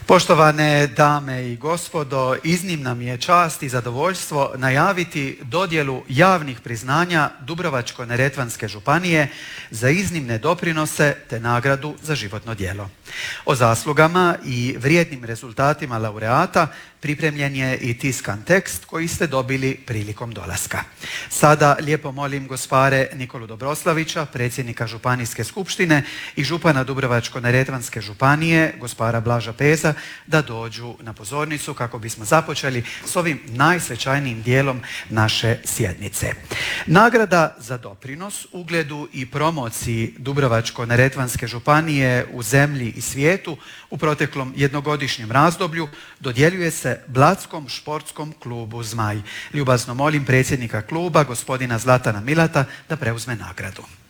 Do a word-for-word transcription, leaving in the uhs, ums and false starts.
Poštovane dame i gospodo, iznimna mi je čast i zadovoljstvo najaviti dodjelu javnih priznanja Dubrovačko-neretvanske županije za iznimne doprinose te nagradu za životno djelo. O zaslugama i vrijednim rezultatima laureata pripremljen je i tiskan tekst koji ste dobili prilikom dolaska. Sada lijepo molim gospare Nikolu Dobroslavića, predsjednika Županijske skupštine i župana Dubrovačko-neretvanske županije, gospara Blaža Peza, da dođu na pozornicu kako bismo započeli s ovim najsvečanijim dijelom naše sjednice. Nagrada za doprinos ugledu i promociji Dubrovačko-neretvanske županije u zemlji i svijetu u proteklom jednogodišnjem razdoblju dodjeljuje se Blatskom športskom klubu Zmaj. Ljubazno molim predsjednika kluba, gospodina Zlatana Milata, da preuzme nagradu.